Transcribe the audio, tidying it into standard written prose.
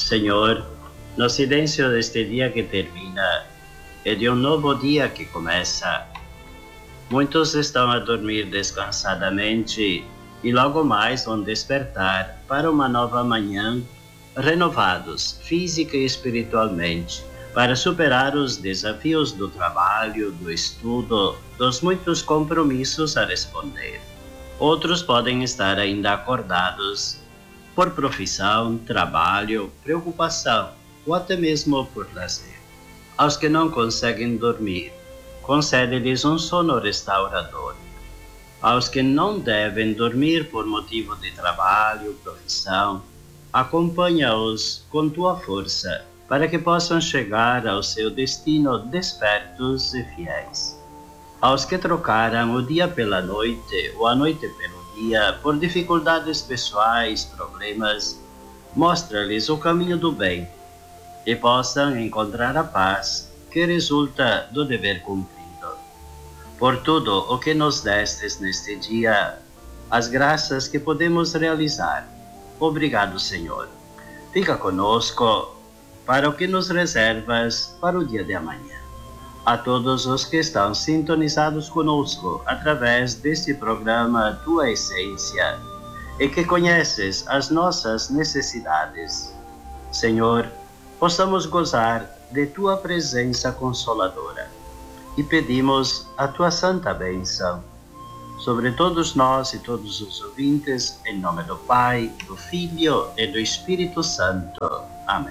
Senhor, no silêncio deste dia que termina e de um novo dia que começa, muitos estão a dormir descansadamente e logo mais vão despertar para uma nova manhã, renovados física e espiritualmente, para superar os desafios do trabalho, do estudo, dos muitos compromissos a responder. Outros podem estar ainda acordados por profissão, trabalho, preocupação ou até mesmo por lazer. Aos que não conseguem dormir, concede-lhes um sono restaurador. Aos que não devem dormir por motivo de trabalho, profissão, acompanha-os com tua força, para que possam chegar ao seu destino despertos e fiéis. Aos que trocaram o dia pela noite ou a noite pelo dia por dificuldades pessoais, problemas, mostra-lhes o caminho do bem e possam encontrar a paz que resulta do dever cumprido. Por tudo o que nos destes neste dia, as graças que podemos realizar. Obrigado, Senhor. Fica conosco para o que nos reservas para o dia de amanhã. A todos os que estão sintonizados conosco através deste programa Tua Essência e que conheces as nossas necessidades. Senhor, possamos gozar de Tua presença consoladora e pedimos a Tua santa bênção sobre todos nós e todos os ouvintes, em nome do Pai, do Filho e do Espírito Santo. Amém.